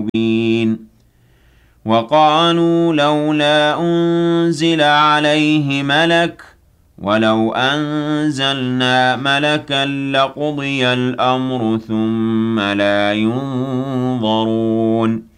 مُبِينٌ وَقَالُوا لَوْلَا أُنزِلَ عَلَيْهِ مَلَكٌ ۖ وَلَوْ أَنزَلْنَا مَلَكًا لَّقُضِيَ الْأَمْرُ ثُمَّ لَا يُنظَرُونَ